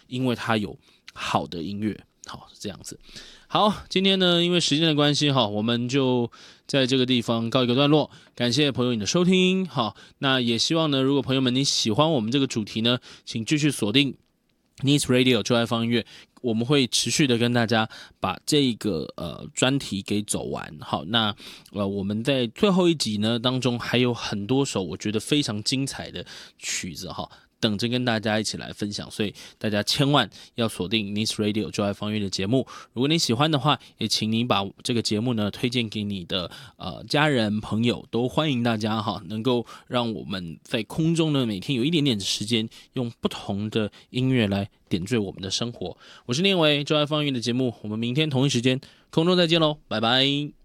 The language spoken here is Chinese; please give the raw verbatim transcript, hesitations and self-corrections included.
因为它有好的音乐。好，是这样子。好，今天呢，因为时间的关系哈，我们就在这个地方告一个段落。感谢朋友你的收听，好，那也希望呢，如果朋友们你喜欢我们这个主题呢，请继续锁定 Needs Radio 就爱放音乐，我们会持续的跟大家把这个呃专题给走完。好，那呃我们在最后一集呢当中还有很多首我觉得非常精彩的曲子哈，等着跟大家一起来分享，所以大家千万要锁定 Needs Radio 就爱放音乐的节目。如果你喜欢的话，也请你把这个节目呢推荐给你的呃家人朋友，都欢迎大家哈，能够让我们在空中呢每天有一点点的时间，用不同的音乐来点缀我们的生活。我是念维，就爱放音乐的节目，我们明天同一时间空中再见喽，拜拜。